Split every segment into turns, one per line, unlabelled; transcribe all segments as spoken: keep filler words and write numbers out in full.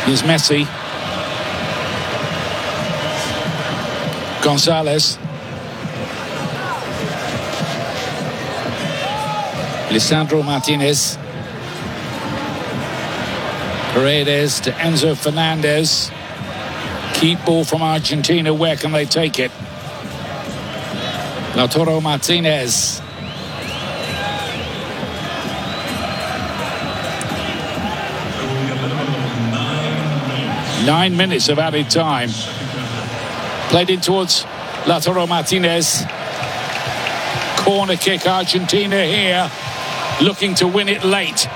Here's Messi. Gonzalez. Lisandro Martinez. Paredes to Enzo Fernandez. Keep ball from Argentina. Where can they take it? Lautaro Martinez. Nine minutes of added time. Played in towards Lautaro Martinez. Corner kick, Argentina here, looking to win it late.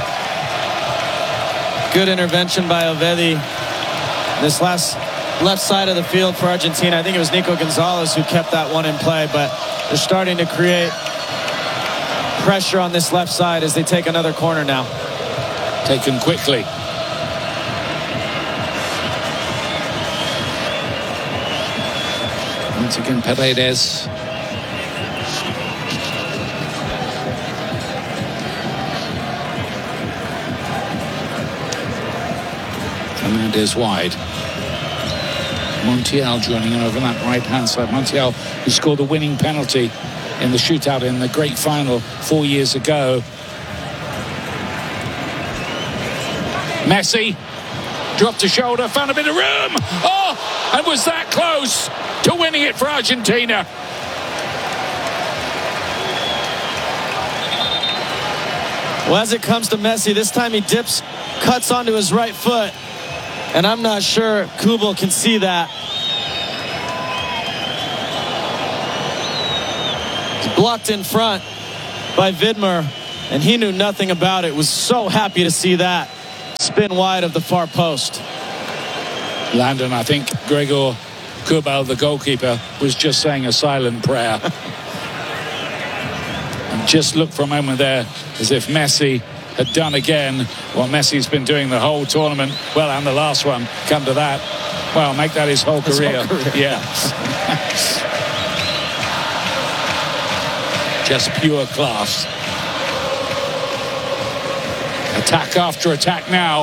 Good intervention by Ovedi. This last left side of the field for Argentina. I think it was Nico Gonzalez who kept that one in play, but they're starting to create pressure on this left side as they take another corner now.
Taken quickly. Once again, Paredes. Fernandez wide. Montiel joining in over that right-hand side. Montiel, who scored the winning penalty in the shootout in the great final four years ago. Messi dropped a shoulder, found a bit of room. Oh, and was that close to winning it for Argentina.
Well, as it comes to Messi, this time he dips, cuts onto his right foot. And I'm not sure Kubel can see that. He's blocked in front by Widmer, and he knew nothing about it. Was so happy to see that spin wide of the far post.
Landon, I think Gregor Kubel, the goalkeeper, was just saying a silent prayer. And just looked for a moment there as if Messi had done again what Messi's been doing the whole tournament. Well, and the last one, come to that. Well, make that his whole, his career. whole career. Yeah. Just pure class. Attack after attack now.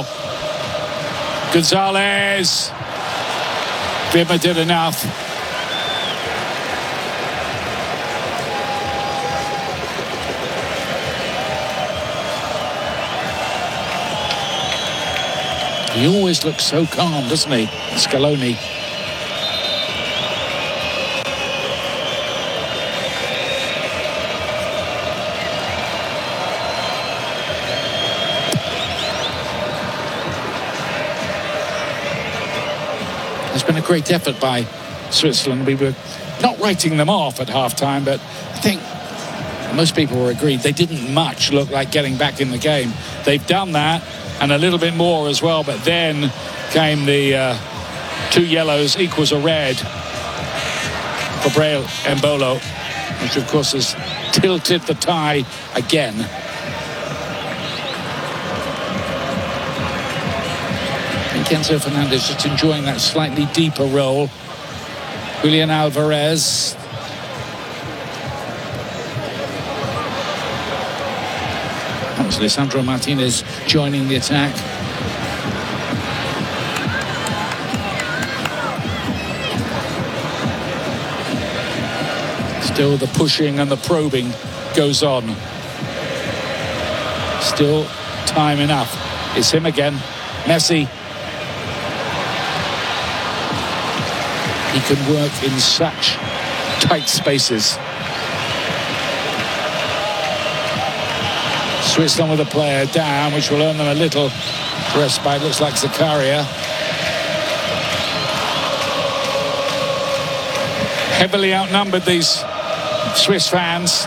Gonzalez. Widmer did enough. He always looks so calm, doesn't he, Scaloni? It's been a great effort by Switzerland. We were not writing them off at half-time, but I think most people were agreed they didn't much look like getting back in the game. They've done that, and a little bit more as well, but then came the uh, two yellows equals a red for Breel Embolo, which of course has tilted the tie again. I think Enzo Fernandez just enjoying that slightly deeper role. Julian Alvarez. That was Lisandro Martinez joining the attack. Still the pushing and the probing goes on. Still time enough. It's him again. Messi. He can work in such tight spaces. Switzerland with a player down, which will earn them a little respite. Looks like Zakaria. Heavily outnumbered, these Swiss fans.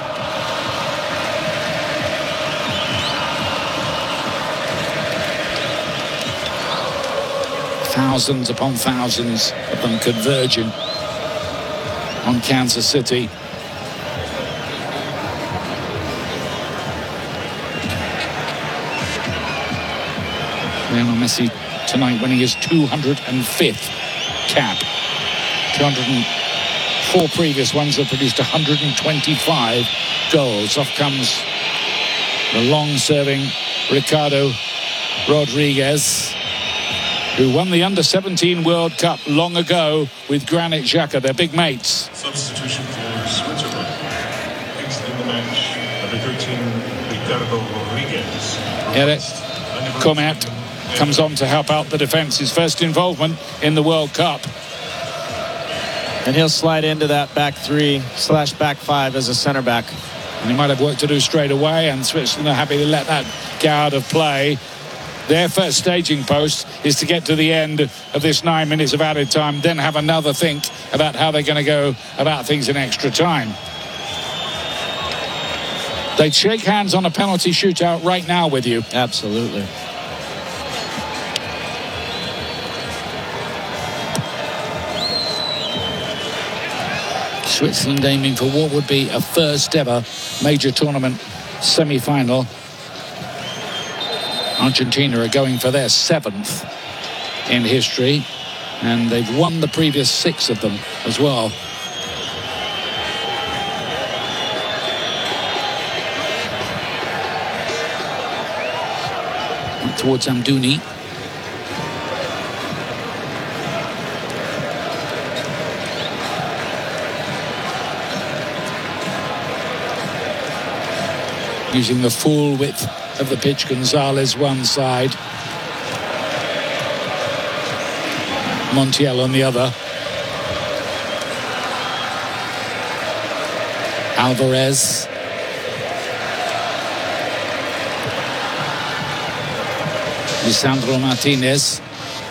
Thousands upon thousands of them converging on Kansas City. Lionel Messi tonight winning his two hundred fifth cap. two hundred four previous ones that produced one hundred twenty-five goals. Off comes the long-serving Ricardo Rodriguez. who won the under seventeen World Cup long ago with Granit Xhaka. They're big mates.
Substitution for Switzerland. Next in the match, number thirteen, Ricardo Rodriguez.
Eric Comet comes on to help out the defence. His first involvement in the World Cup.
And he'll slide into that back three slash back five as a centre back.
And he might have work to do straight away, and Switzerland are happy to let that go out of play. Their first staging post is to get to the end of this nine minutes of added time, then have another think about how they're going to go about things in extra time. They'd shake hands on a penalty shootout right now with you.
Absolutely.
Switzerland aiming for what would be a first ever major tournament semi-final. Argentina are going for their seventh in history, and they've won the previous six of them as well. Towards Amdouni. Using the full width of the pitch, Gonzalez one side, Montiel on the other. Alvarez. Lisandro Martinez.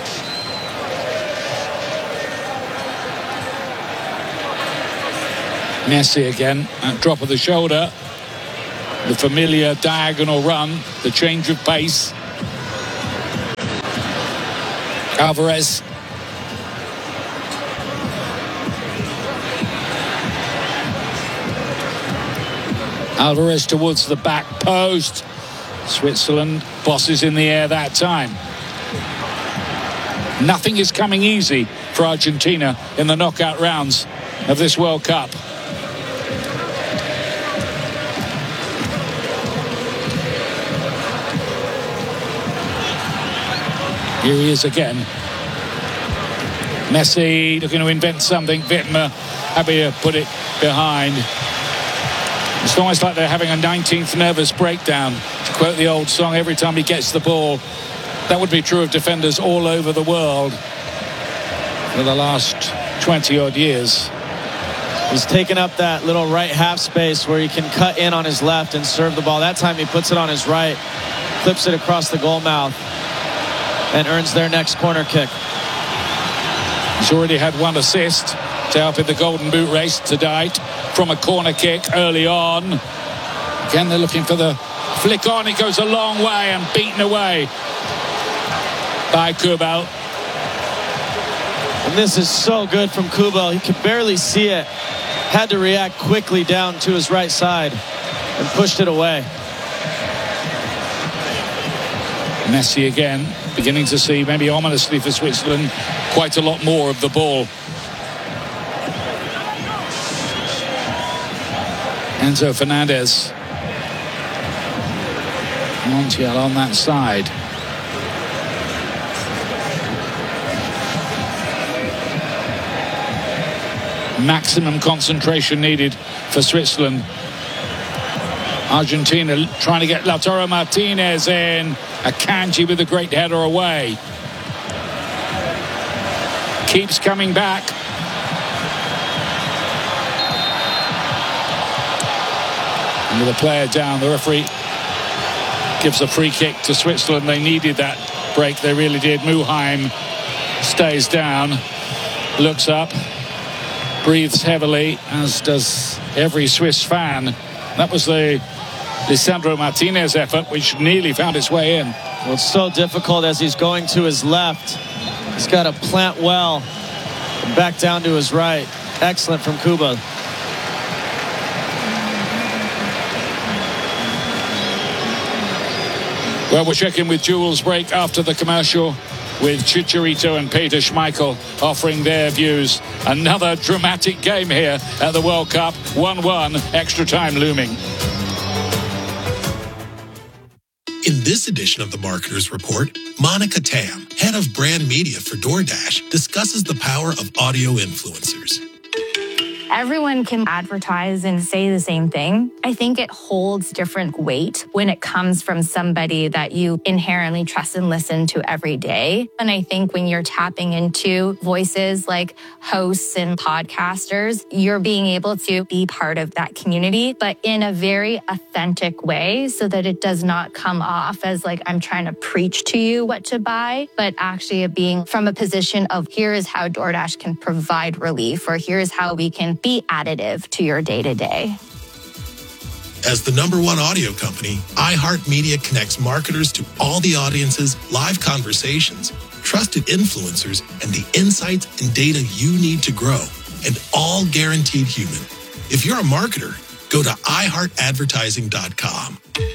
Messi again at drop of the shoulder. The familiar diagonal run, the change of pace. Alvarez. Alvarez towards the back post. Switzerland bosses in the air that time. Nothing is coming easy for Argentina in the knockout rounds of this World Cup. Here he is again. Messi looking to invent something. Wittmer happy to put it behind. It's almost like they're having a nineteenth nervous breakdown. To quote the old song, every time he gets the ball. That would be true of defenders all over the world for the last twenty odd years.
He's taken up that little right half space where he can cut in on his left and serve the ball. That time he puts it on his right, clips it across the goal mouth, and earns their next corner kick.
He's already had one assist to help in the Golden Boot race tonight from a corner kick early on. Again, they're looking for the flick on. It goes a long way and beaten away by Kubel.
And this is so good from Kubel. He could barely see it. Had to react quickly down to his right side and pushed it away.
Messi again, beginning to see, maybe ominously for Switzerland, quite a lot more of the ball. Enzo Fernandez. Montiel on that side. Maximum concentration needed for Switzerland. Argentina trying to get Lautaro Martinez in. Akanji with a great header away. Keeps coming back. And with a player down, the referee gives a free kick to Switzerland. They needed that break, they really did. Muheim stays down, looks up, breathes heavily, as does every Swiss fan. That was the Lisandro Martinez effort, which nearly found its way in.
Well, it's so difficult as he's going to his left. He's got to plant well and back down to his right. Excellent from Kuba.
Well, we'll check in with Jules break after the commercial with Chicharito and Peter Schmeichel offering their views. Another dramatic game here at the World Cup. one one, extra time looming.
In this edition of the Marketer's Report, Monica Tam, head of brand media for DoorDash, discusses the power of audio influencers.
Everyone can advertise and say the same thing. I think it holds different weight when it comes from somebody that you inherently trust and listen to every day. And I think when you're tapping into voices like hosts and podcasters, you're being able to be part of that community, but in a very authentic way so that it does not come off as like I'm trying to preach to you what to buy, but actually being from a position of here is how DoorDash can provide relief, or here's how we can be additive to your day-to-day.
As the number one audio company, iHeartMedia connects marketers to all the audiences, live conversations, trusted influencers, and the insights and data you need to grow, and all guaranteed human. If you're a marketer, go to i heart advertising dot com.